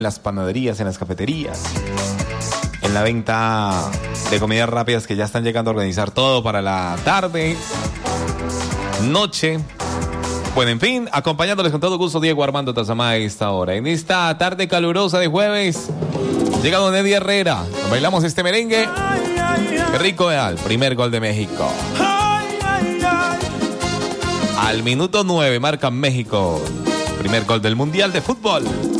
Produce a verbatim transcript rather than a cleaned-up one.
las panaderías, en las cafeterías, en la venta de comidas rápidas que ya están llegando a organizar todo para la tarde, noche. Bueno, en fin, acompañándoles con todo gusto, Diego Armando Tazamá a esta hora. En esta tarde calurosa de jueves, llega Don Eddie Herrera. Bailamos este merengue. Qué rico era el primer gol de México. Al minuto nueve marca México. Primer gol del Mundial de Fútbol.